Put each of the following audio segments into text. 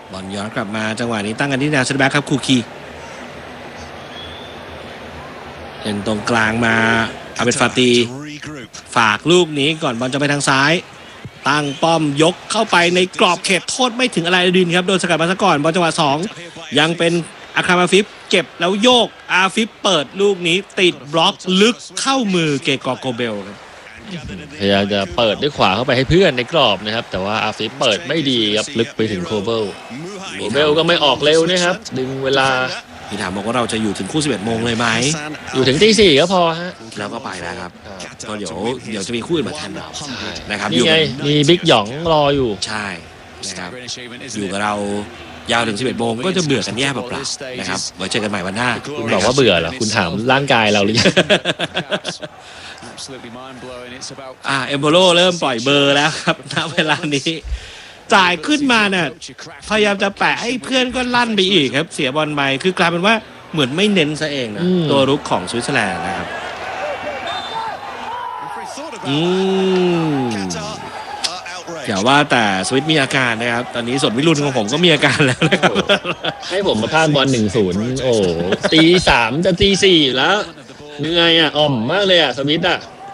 บอลย้อนกลับมาจังหวะนี้ตั้งกันที่แนวเซนแบ็คครับคูคีเล่นตรงกลางมาอาเบดฟาตีฝากลูกนี้ก่อนบอลจะไปทางซ้ายตั้งป้อมยกเข้าไปในกรอบเขตโทษไม่ถึงอะไรดินครับโดนสกัดมาซะก่อนบอลจังหวะ2ยังเป็นอาคามาฟิฟเก็บแล้วโยกอาฟิฟเปิดลูกนี้ติดบล็อกลึกเข้ามือเกกอโกเบลครับพยายามจะเปิดด้วยขวาเข้าไปให้เพื่อนในกรอบนะครับแต่ว่าอาฟิฟเปิดไม่ดีครับลึกไปถึงโคเบลก็ไม่ออกเร็วนะครับดึงเวลาพี่ถามบอกว่าเราจะอยู่ถึงคู่ 11 โมงเลยไหมอยู่ถึงตี 4ก็พอฮะแล้วก็ไปแล้วครับก็เดี๋ยวจะมีคู่อื่นมาแทนเรานะครับนี่ไงมีบิ๊กหยองรออยู่ใช่นะครับอยู่กับเรายาวถึง 11 โมงก็จะเบื่อกันแย่เปล่าๆนะครับไว้เจอกันใหม่วันหน้าคุณบอกว่าเบื่อเหรอคุณถามร่างกายเราหรือยังเอมโบโลเริ่มปล่อยเบอร์แล้วครับณเวลานี้จ่ายขึ้นมาเนี่ยพยายามจะแปะให้เพื่อนก็ลั่นไปอีกครับเสียบอลไปคือกลายเป็นว่าเหมือนไม่เน้นซะเองนะตัวรุกของสวิตเซอร์แลนด์นะครับอย่าว่าแต่สวิตมีอาการนะครับตอนนี้สดวิรุณของผมก็มีอาการแล้วนะครับให้ผมมาพากบอล 1-0 โอ้ตี 3จะตี 4แล้วเหนื่อยอ่อมมากเลยสวิต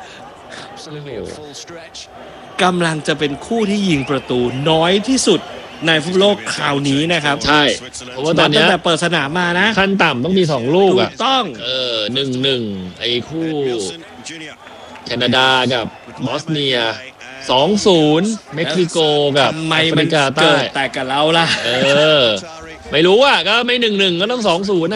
กำลังจะเป็นคู่ที่ยิงประตูน้อยที่สุดในฟุตบอลโลกคราวนี้นะครับใช่เพราะว่าตอนนี้ตั้งแต่เปิดสนามมานะขั้นต่ำต้องมี2ลูกถูกต้อง 1-1ไอ้คู่แคนาดากับบอสเนีย2-0เม็กซิโกกับทำไมมันเกิดแต่กับเราล่ะไม่รู้ก็ไม่1-1ก็ต้อง2-0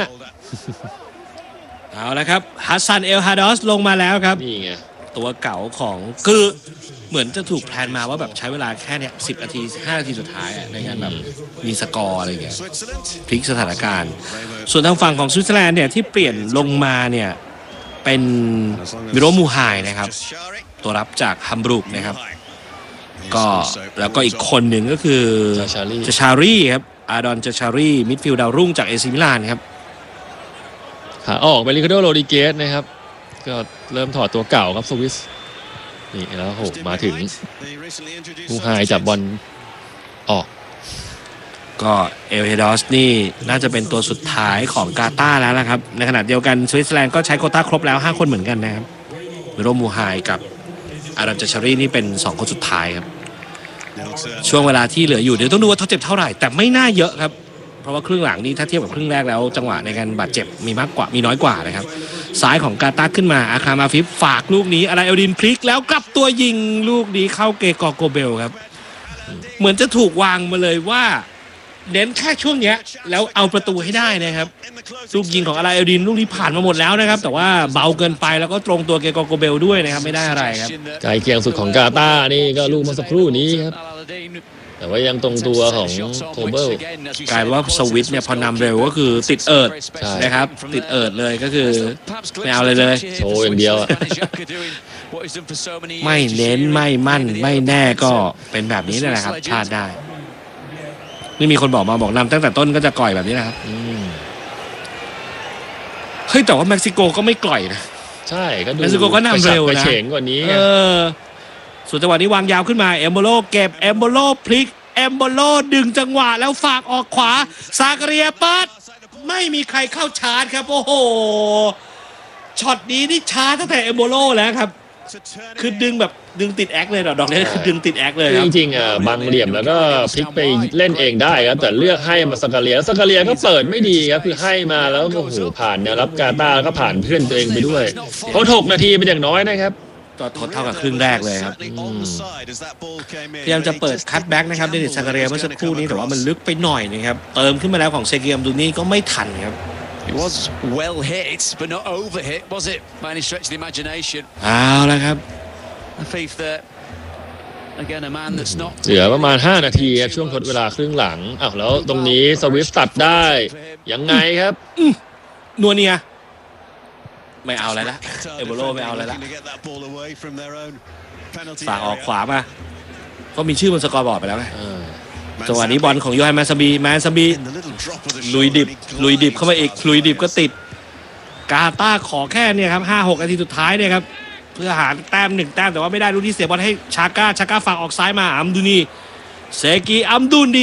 เอาละครับฮัสซันเอลฮาดอสลงมาแล้วครับนี่ไงตัวเก่าของคือเหมือนจะถูกแพลนมาว่าแบบใช้เวลาแค่เนี่ย10 นาที 5 นาทีสุดท้ายในการแบบมีสกอร์อะไรเงี้ยพลิกสถานการณ์ส่วนทางฝั่งของสวิตเซอร์แลนด์เนี่ยที่เปลี่ยนลงมาเนี่ยเป็นมิโรมูไฮนะครับตัวรับจากฮัมบรูกนะครับก็แล้วก็อีกคนหนึ่งก็คือจาชารีครับอาดอนจาชารีมิดฟิลด์ดาวรุ่งจากเอซิมิลานครับขาออกไปริคาร์โดโรดิเกสนะครับก็เริ่มถอดตัวเก่าครับสวิสนี่แล้วมาถึงมูไฮจับบอลออกก็เอลเฮดอสนี่น่าจะเป็นตัวสุดท้ายของกาตาร์แล้วนะครับในขณะเดียวกันสวิตเซอร์แลนด์ก็ใช้โควต้าครบแล้ว5 คนเหมือนกันนะครับมิโรมูไฮกับอารันจาชารีนี่เป็น2 คนสุดท้ายครับช่วงเวลาที่เหลืออยู่เดี๋ยวต้องดูว่าเขาเจ็บเท่าไหร่แต่ไม่น่าเยอะครับเพราะว่าครึ่งหลังนี่ถ้าเทียบกับครึ่งแรกแล้วจังหวะในการบาดเจ็บมีน้อยกว่านะครับซ้ายของกาตาร์ขึ้นมาอาคามาฟิฟฝากลูกนี้อะไรเอลดินพลิกแล้วกลับตัวยิงลูกนี้เข้าเกกอโกเบลครับเหมือนจะถูกวางมาเลยว่าเน้นแค่ช่วงเนี้ยแล้วเอาประตูให้ได้นะครับลูกยิงของอะไรเอลดินลูกนี้ผ่านมาหมดแล้วนะครับแต่ว่าเบาเกินไปแล้วก็ตรงตัวเกกอโกเบลด้วยนะครับไม่ได้อะไรครับไกลเคียงสุดของกาตาร์นี่ก็ลูกเมื่อสักครู่นี้ครับแต่ว่ายังตรงตัวของโคเบิลกลายว่าสวิตเนี่ยพอนำเร็วก็คือติดเอิร์ดนะครับติดเอิร์ดเลยก็คือไม่เอาเลยโชว์อย่างเดียวไม่เน้นไม่มั่นไม่แน่ก็เป็นแบบนี้แหละครับพลาดได้นี่มีคนบอกนำตั้งแต่ต้นก็จะก่อยแบบนี้นะครับเฮ้ยแต่ว่าเม็กซิโกก็ไม่ก่อยนะใช่ก็ดูเม็กซิโกก็นำเร็วนะเฉงกว่านี้ส่วนจังหวะนี้วางยาวขึ้นมาเอมโบโลเก็บเอมโบโลพลิกเอมโบโลดึงจังหวะแล้วฝากออกขวาซาการียปัดไม่มีใครเข้าชาร์จครับโอ้โหช็อตนี้นี่ชาร์จตั้งแต่เอมโบโลแล้วครับคือดึงติดแอคเลยดอกนี้คือดึงติดแอคเลยจริงๆบังเหลี่ยมแล้วก็พลิกไปเล่นเองได้ครับแต่เลือกให้มาซาการียก็เปิดไม่ดีครับคือให้มาแล้วโอ้โหผ่านแนวรับกาตาร์ก็ผ่านเพื่อนตัวเองไปด้วยเขา6 นาทีเป็นอย่างน้อยนะครับก็ทดเท่ากับครึ่งแรกเลยครับพยายามจะเปิดคัตแบ็กนะครับเดนิสซาการีเมื่อสักครู่นี้แต่ว่ามันลึกไปหน่อยนะครับเติมขึ้นมาแล้วของเซเกียมดูนี่ก็ไม่ทันครับ It was well hit but not over hit was it by any stretch of the imagination เอาละครับ A thief there again a man that's not เหลือประมาณ5 นาทีครับช่วงทดเวลาครึ่งหลังแล้วตรงนี้สวิฟตัดได้ยังไงครับนัวเนียไม่เอาอะไรละเอโบโลไม่เอาอะไรละฝากออกขวามาก็มีชื่อบนสกอร์บอร์ดไปแล้วไงจังหวะนี้บอลของโยฮันแมนซาบีลุยดิบเข้ามาอีกลุยดิบก็ติดกาตาร์ขอแค่เนี่ยครับ5-6 นาทีสุดท้ายเนี่ยครับเพื่อหาแต้ม1 แต้มแต่ว่าไม่ได้ลูกที่เสียบอลให้ชาก้าฝากออกซ้ายมาอัมดูนีเซกีอัมดุนดี